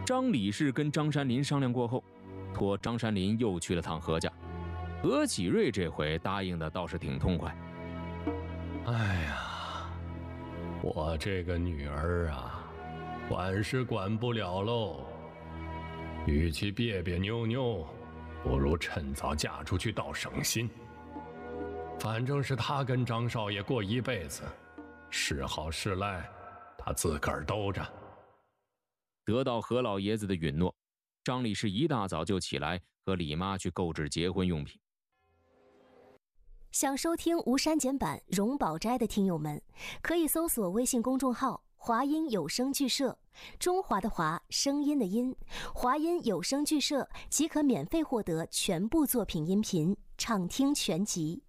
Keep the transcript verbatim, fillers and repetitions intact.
张李氏跟张山林商量过后，托张山林又去了趟何家。何启瑞这回答应的倒是挺痛快。 哎呀，我这个女儿啊，管是管不了喽。与其别别扭扭，不如趁早嫁出去倒省心。反正是她跟张少爷过一辈子，是好是赖，她自个儿兜着。 得到何老爷子的允诺，张李氏一大早就起来和李妈去购置结婚用品。 想收听无删减版荣宝斋的听友们，可以搜索微信公众号华音有声剧社，中华的华，声音的音，华音有声剧社即可免费获得全部作品音频，畅听全集。